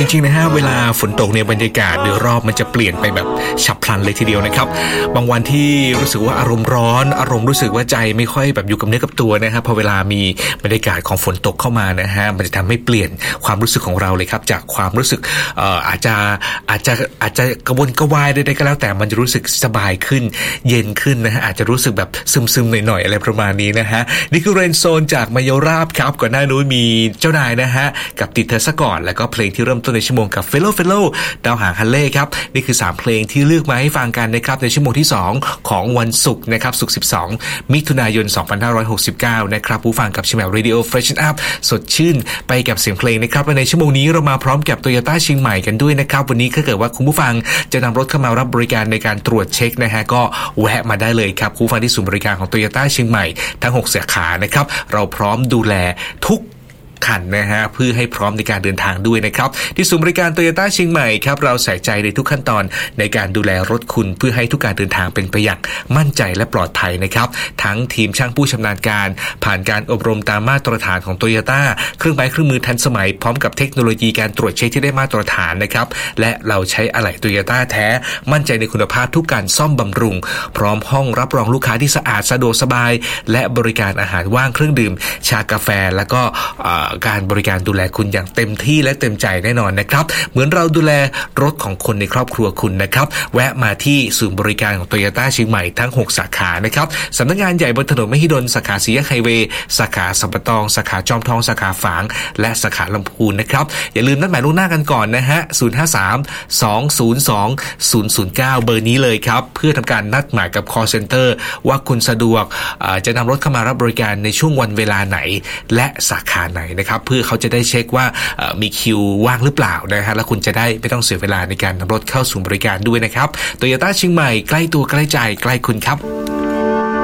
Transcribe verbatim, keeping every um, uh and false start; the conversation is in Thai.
จริงๆนะฮะเวลาฝนตกเนี่ยบรรยากาศโดยรอบมันจะเปลี่ยนไปแบบฉับพลันเลยทีเดียวนะครับบางวันที่รู้สึกว่าอารมณ์ร้อนอารมณ์รู้สึกว่าใจไม่ค่อยแบบอยู่กับเนื้อกับตัวนะครับพอเวลามีบรรยากาศของฝนตกเข้ามานะฮะมันจะทำให้เปลี่ยนความรู้สึกของเราเลยครับจากความรู้สึกเอ่ออาจจะอาจจะอาจจะกระวนกระวายใดๆก็แล้วแต่มันจะรู้สึกสบายขึ้นเย็นขึ้นนะฮะอาจจะรู้สึกแบบซึมๆหน่อยๆอะไรประมาณนี้นะฮะนี่คือเรนโซนจากมายราบครับก่อนหน้านู้นมีเจ้านายนะฮะกับติดเธอซะก่อนแล้วก็เพลงที่เริ่มต้นในชั่วโมงกับ Fellow Fellow ดาวหางฮันเล่ครับนี่คือสามเพลงที่เลือกมาให้ฟังกันนะครับในชั่วโมงที่สองของวันศุกร์นะครับศุกร์สิบสองมิถุนายนสองพันห้าร้อยหกสิบเก้านะครับผู้ฟังกับชิมแมว Radio Freshen Up สดชื่นไปกับเสียงเพลงนะครับและในชั่วโมงนี้เรามาพร้อมกับ Toyota เชียงใหม่กันด้วยนะครับวันนี้ถ้าเกิดว่าคุณผู้ฟังจะนำรถเข้ามารับบริการในการตรวจเช็คนะฮะก็แวะมาได้เลยครับคุณผู้ฟังที่ศูนย์บริการของ Toyota เชียงใหม่ทั้งหกสาขานะครับเราพร้อมดูแลทุกคันนะฮะเพื่อให้พร้อมในการเดินทางด้วยนะครับที่ศูนย์บริการ Toyota เชียงใหม่ครับเราใส่ใจในทุกขั้นตอนในการดูแลรถคุณเพื่อให้ทุกการเดินทางเป็นไปอย่างมั่นใจและปลอดภัยนะครับทั้งทีมช่างผู้ชำนาญการผ่านการอบรมตามมาตรฐานของ Toyota เครื่องไม้เครื่องมือทันสมัยพร้อมกับเทคโนโลยีการตรวจเช็คที่ได้มาตรฐานนะครับและเราใช้อะไหล่ Toyota แท้มั่นใจในคุณภาพทุกการซ่อมบำรุงพร้อมห้องรับรองลูกค้าที่สะอาดสะดวกสบายและบริการอาหารว่างเครื่องดื่มชากาแฟแล้วก็การบริการดูแลคุณอย่างเต็มที่และเต็มใจแน่นอนนะครับเหมือนเราดูแลรถของคนในครอบครัวคุณนะครับแวะมาที่ศูนย์บริการของ Toyota เชียงใหม่ทั้งหกสาขานะครับสำนักงานใหญ่บนถนนมหิดลสาขาสี่แยกไฮเวย์สาขาสัมปตองสาขาจอมทองสาขาฝางและสาขาลำพูนนะครับอย่าลืมนัดหมายล่วงหน้ากันก่อนนะฮะศูนย์ ห้า สาม สอง ศูนย์ สอง ศูนย์ ศูนย์ เก้าเบอร์นี้เลยครับเพื่อทำการนัดหมายกับ call center ว่าคุณสะดวกจะนำรถเข้ามารับบริการในช่วงวันเวลาไหนและสาขาไหนนะครับเพื่อเขาจะได้เช็คว่ามีคิวว่างหรือเปล่านะฮะแล้วคุณจะได้ไม่ต้องเสียเวลาในการนำรถเข้าสู่บริการด้วยนะครับ Toyota เชียงใหม่ใกล้ตัวใกล้ใจใกล้คุณครับ